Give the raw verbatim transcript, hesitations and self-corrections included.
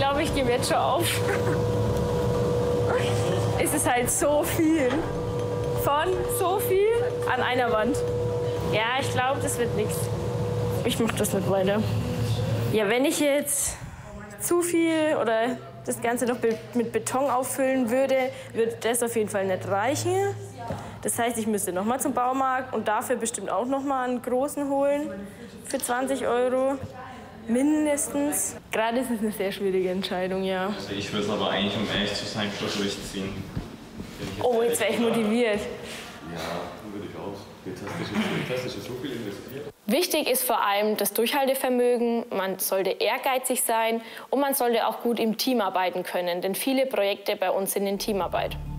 glaube, ich gebe jetzt schon auf. Es ist halt so viel. Von so viel an einer Wand. Ja, ich glaube, das wird nichts. Ich mache das nicht weiter. Ja, wenn ich jetzt zu viel oder das Ganze noch mit Beton auffüllen würde, würde das auf jeden Fall nicht reichen. Das heißt, ich müsste noch mal zum Baumarkt und dafür bestimmt auch noch mal einen großen holen für zwanzig Euro. Mindestens. Gerade ist es eine sehr schwierige Entscheidung, ja. Also ich würde es aber eigentlich, um ehrlich zu sein, schon durchziehen. Oh, jetzt wäre ich motiviert. Ja, würde ich auch. Jetzt hast du schon, jetzt hast du schon so viel investiert. Wichtig ist vor allem das Durchhaltevermögen, man sollte ehrgeizig sein und man sollte auch gut im Team arbeiten können, denn viele Projekte bei uns sind in Teamarbeit.